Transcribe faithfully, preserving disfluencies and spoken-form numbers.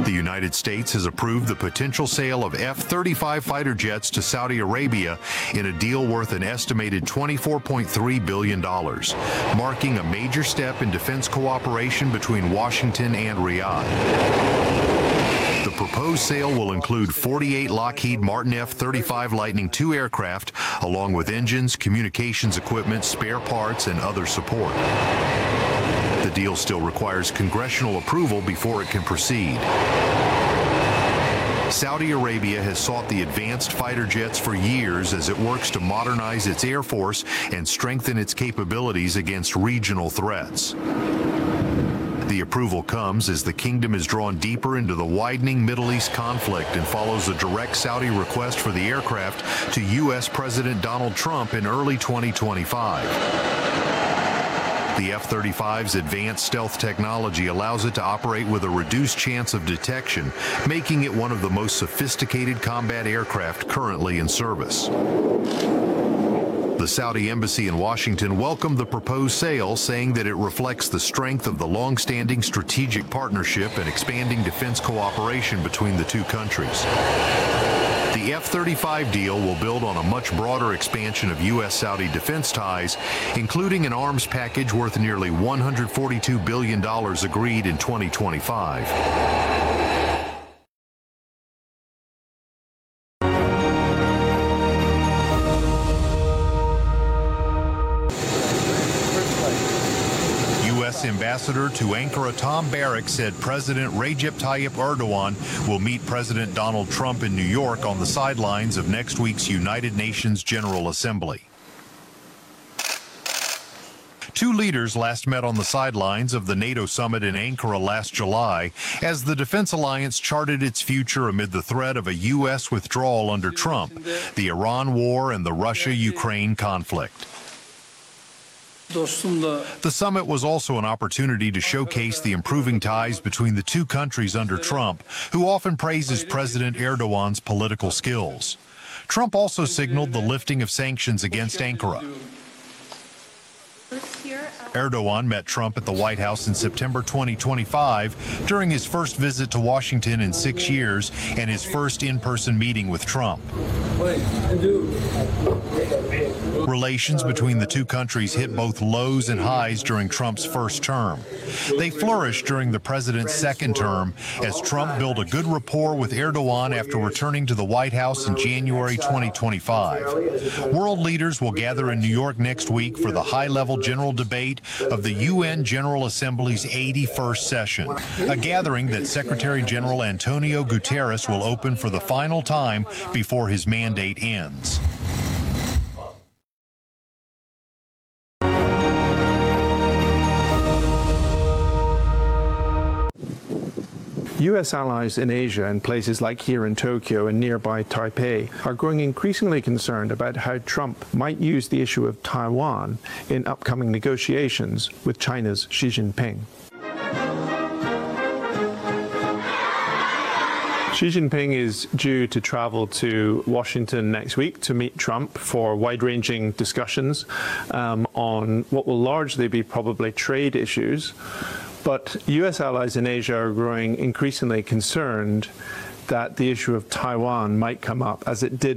The United States has approved the potential sale of F thirty-five fighter jets to Saudi Arabia in a deal worth an estimated twenty-four point three billion dollars, marking a major step in defense cooperation between Washington and Riyadh. The proposed sale will include forty-eight Lockheed Martin F thirty-five Lightning two aircraft, along with engines, communications equipment, spare parts, and other support. The deal still requires congressional approval before it can proceed. Saudi Arabia has sought the advanced fighter jets for years as it works to modernize its air force and strengthen its capabilities against regional threats. The approval comes as the kingdom is drawn deeper into the widening Middle East conflict and follows a direct Saudi request for the aircraft to U S President Donald Trump in early twenty twenty-five. The F thirty-five's advanced stealth technology allows it to operate with a reduced chance of detection, making it one of the most sophisticated combat aircraft currently in service. The Saudi embassy in Washington welcomed the proposed sale, saying that it reflects the strength of the long-standing strategic partnership and expanding defense cooperation between the two countries. The F thirty-five deal will build on a much broader expansion of U S Saudi defense ties, including an arms package worth nearly one hundred forty-two billion dollars agreed in twenty twenty-five. U S Ambassador to Ankara Tom Barrack said President Recep Tayyip Erdogan will meet President Donald Trump in New York on the sidelines of next week's United Nations General Assembly. Two leaders last met on the sidelines of the NATO summit in Ankara last July as the defense alliance charted its future amid the threat of a U S withdrawal under Trump, the Iran war, and the Russia-Ukraine conflict. The summit was also an opportunity to showcase the improving ties between the two countries under Trump, who often praises President Erdogan's political skills. Trump also signaled the lifting of sanctions against Ankara. Erdogan met Trump at the White House in September twenty twenty-five during his first visit to Washington in six years and his first in-person meeting with Trump. Relations between the two countries hit both lows and highs during Trump's first term. They flourished during the president's second term as Trump built a good rapport with Erdogan after returning to the White House in January twenty twenty-five. World leaders will gather in New York next week for the high-level general debate of the U N General Assembly's eighty-first session, a gathering that Secretary General Antonio Guterres will open for the final time before his mandate ends. U S allies in Asia and places like here in Tokyo and nearby Taipei are growing increasingly concerned about how Trump might use the issue of Taiwan in upcoming negotiations with China's Xi Jinping. Xi Jinping is due to travel to Washington next week to meet Trump for wide-ranging discussions um, on what will largely be probably trade issues. But U S allies in Asia are growing increasingly concerned that the issue of Taiwan might come up, as it did